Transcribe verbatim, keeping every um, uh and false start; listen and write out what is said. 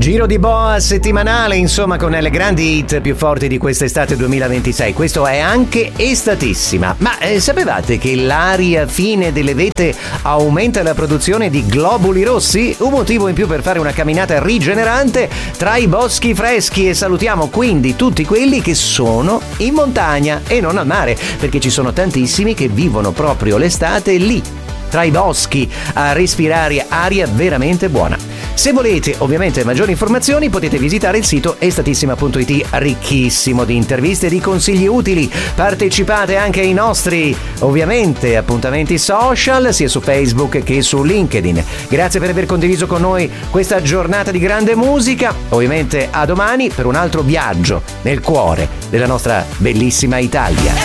Giro di boa settimanale, insomma, con le grandi hit più forti di quest'estate duemilaventisei. Questo è anche estatissima. Ma eh, sapevate che l'aria fine delle vete aumenta la produzione di globuli rossi? Un motivo in più per fare una camminata rigenerante tra i boschi freschi. E salutiamo quindi tutti quelli che sono in montagna e non al mare, perché ci sono tantissimi che vivono proprio l'estate lì, tra i boschi, a respirare aria veramente buona. Se volete ovviamente maggiori informazioni potete visitare il sito estatissima punto it, ricchissimo di interviste e di consigli utili. Partecipate anche ai nostri ovviamente appuntamenti social sia su Facebook che su LinkedIn. Grazie per aver condiviso con noi questa giornata di grande musica. Ovviamente a domani per un altro viaggio nel cuore della nostra bellissima Italia.